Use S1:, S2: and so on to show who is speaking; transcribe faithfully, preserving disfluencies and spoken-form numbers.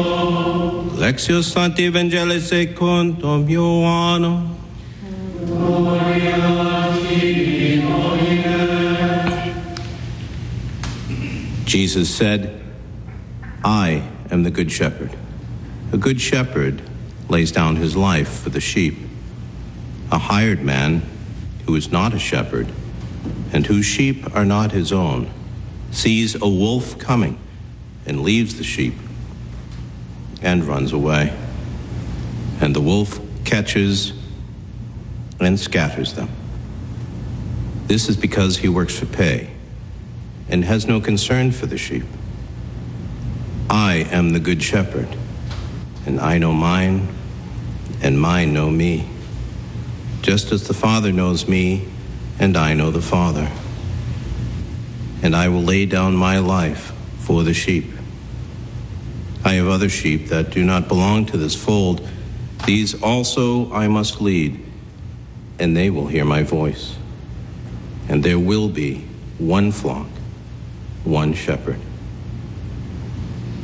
S1: Lectio Sancti Evangelii secundum Ioannem. Jesus said, I am the good shepherd. A good shepherd lays down his life for the sheep. A hired man who is not a shepherd and whose sheep are not his own sees a wolf coming and leaves the sheep and runs away. And the wolf catches and scatters them. This is because he works for pay and has no concern for the sheep. I am the good shepherd, and I know mine, and mine know me, just as the Father knows me, and I know the Father. And I will lay down my life for the sheep. I have other sheep that do not belong to this fold. These also I must lead, and they will hear my voice. And there will be one flock, one shepherd.